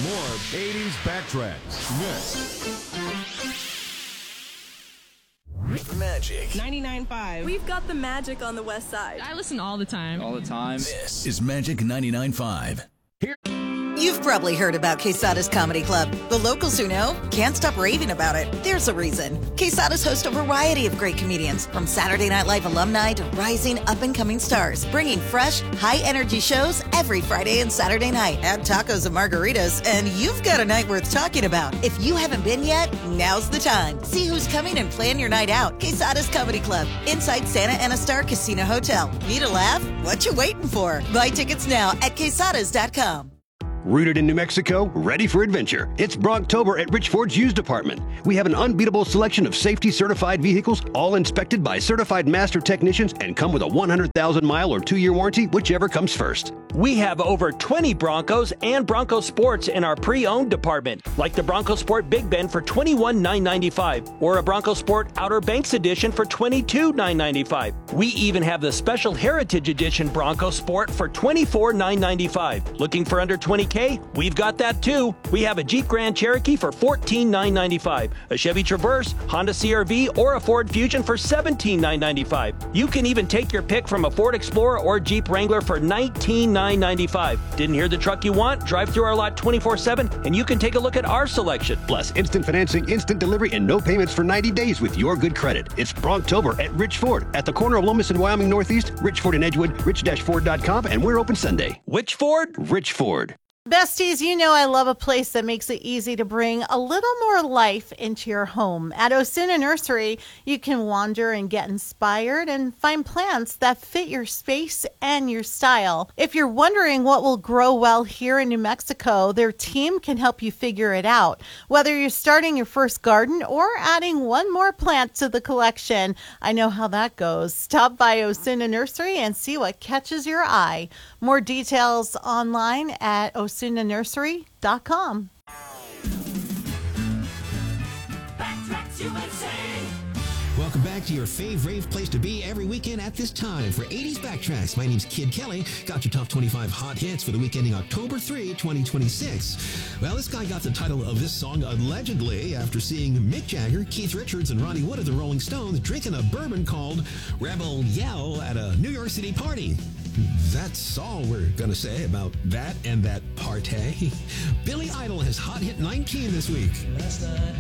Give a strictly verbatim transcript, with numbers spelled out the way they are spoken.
More eighties Backtracks next. Magic ninety-nine point five. We've got the magic on the west side. I listen all the time. All the time. This is Magic ninety-nine point five. Here. You've probably heard about Quesada's Comedy Club. The locals who know can't stop raving about it. There's a reason. Quesada's host a variety of great comedians, from Saturday Night Live alumni to rising up-and-coming stars, bringing fresh, high-energy shows every Friday and Saturday night. Add tacos and margaritas, and you've got a night worth talking about. If you haven't been yet, now's the time. See who's coming and plan your night out. Quesada's Comedy Club, inside Santa Ana Star Casino Hotel. Need a laugh? What you waiting for? Buy tickets now at quesadas dot com. Rooted in New Mexico, ready for adventure. It's Brocktober at Rich Ford's Used Department. We have an unbeatable selection of safety-certified vehicles, all inspected by certified master technicians and come with a one hundred thousand mile or two-year warranty, whichever comes first. We have over twenty Broncos and Bronco Sports in our pre-owned department, like the Bronco Sport Big Bend for twenty-one thousand nine hundred ninety-five dollars or a Bronco Sport Outer Banks Edition for twenty-two thousand nine hundred ninety-five dollars. We even have the Special Heritage Edition Bronco Sport for twenty-four thousand nine hundred ninety-five dollars. Looking for under twenty K? We've got that too. We have a Jeep Grand Cherokee for fourteen thousand nine hundred ninety-five dollars, a Chevy Traverse, Honda C R V, or a Ford Fusion for seventeen thousand nine hundred ninety-five dollars. You can even take your pick from a Ford Explorer or Jeep Wrangler for nineteen thousand nine hundred ninety-five dollars. Didn't hear the truck you want? Drive through our lot twenty-four seven and you can take a look at our selection. Plus, instant financing, instant delivery, and no payments for ninety days with your good credit. It's Brocktober at Rich Ford at the corner of Lomas and Wyoming Northeast, Rich Ford in Edgewood, rich dash ford dot com, and we're open Sunday. Which Ford? Rich Ford. Besties, you know I love a place that makes it easy to bring a little more life into your home. At Osuna Nursery, you can wander and get inspired and find plants that fit your space and your style. If you're wondering what will grow well here in New Mexico, their team can help you figure it out. Whether you're starting your first garden or adding one more plant to the collection, I know how that goes. Stop by Osuna Nursery and see what catches your eye. More details online at osuna nursery dot com. Welcome back to your fave-rave place to be every weekend at this time for eighties Backtracks. My name's Kid Kelly. Got your top twenty-five hot hits for the week ending October third, twenty twenty-six. Well, this guy got the title of this song allegedly after seeing Mick Jagger, Keith Richards, and Ronnie Wood of the Rolling Stones drinking a bourbon called Rebel Yell at a New York City party. That's all we're going to say about that and that partay. Billy Idol has hot hit nineteen this week. Last night